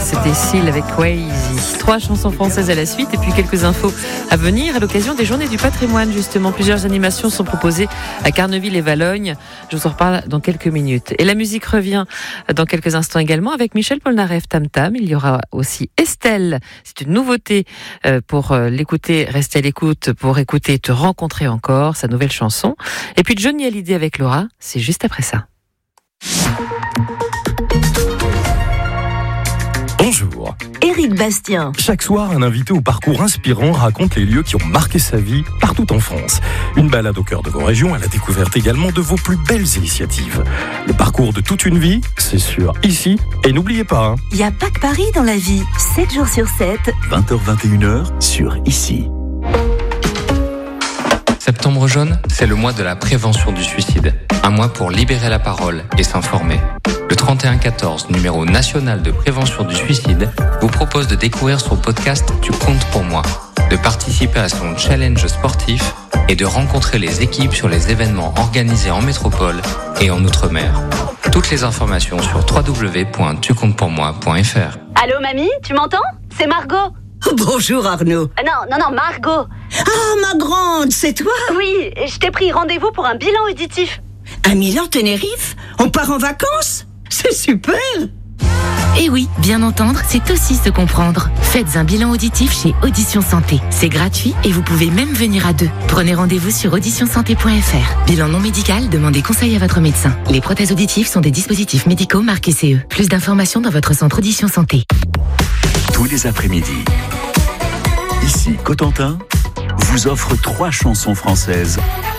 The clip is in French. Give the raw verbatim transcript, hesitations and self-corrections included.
c'était Seal avec Crazy. Trois chansons françaises à la suite et puis quelques infos à venir à l'occasion des Journées du patrimoine. Justement, plusieurs animations sont proposées à Carneville et Valognes. Je vous en reparle dans quelques minutes. Et la musique revient dans quelques instants également avec Michel Polnareff, Tam Tam. Il y aura aussi Estelle. C'est une nouveauté pour l'écouter. Restez à l'écoute pour écouter Te rencontrer encore, sa nouvelle chanson. Et puis Johnny Hallyday avec Laura. C'est juste après ça. Bonjour. Éric Bastien. Chaque soir, un invité au parcours inspirant raconte les lieux qui ont marqué sa vie partout en France. Une balade au cœur de vos régions à la découverte également de vos plus belles initiatives. Le parcours de toute une vie, c'est sur Ici. Et n'oubliez pas, hein, il n'y a pas que Paris dans la vie. sept jours sur sept. vingt heures vingt et une heures sur Ici. Septembre jaune, c'est le mois de la prévention du suicide. Un mois pour libérer la parole et s'informer. Le trente et un quatorze, numéro national de prévention du suicide, vous propose de découvrir son podcast Tu comptes pour moi, de participer à son challenge sportif et de rencontrer les équipes sur les événements organisés en métropole et en Outre-mer. Toutes les informations sur w w w point tu comptes pour moi point f r. Allô mamie, tu m'entends? C'est Margot. Bonjour Arnaud. Ah non, non, non, Margot. Ah, ma grande, c'est toi? Oui, je t'ai pris rendez-vous pour un bilan auditif. À Milan-Tenerife? On part en vacances? C'est super! Et oui, bien entendre, c'est aussi se comprendre. Faites un bilan auditif chez Audition Santé. C'est gratuit et vous pouvez même venir à deux. Prenez rendez-vous sur audition santé point f r. Bilan non médical, demandez conseil à votre médecin. Les prothèses auditives sont des dispositifs médicaux marqués C E. Plus d'informations dans votre centre Audition Santé. Tous les après-midi, Ici Cotentin vous offre trois chansons françaises